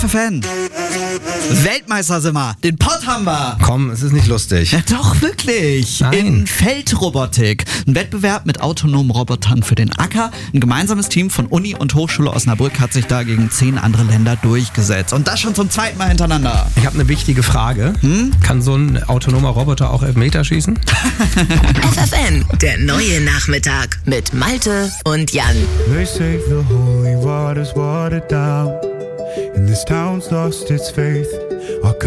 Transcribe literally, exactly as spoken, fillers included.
F F N. Weltmeister sind wir. Den Pott haben wir. Komm, es ist nicht lustig. Ja, doch, wirklich. Nein. In Feldrobotik. Ein Wettbewerb mit autonomen Robotern für den Acker. Ein gemeinsames Team von Uni und Hochschule Osnabrück hat sich da gegen zehn andere Länder durchgesetzt. Und das schon zum zweiten Mal hintereinander. Ich habe eine wichtige Frage. Hm? Kann so ein autonomer Roboter auch Elfmeter schießen? F F N, der neue Nachmittag mit Malte und Jan. They say the holy water's watered down, and this town's lost its faith. Our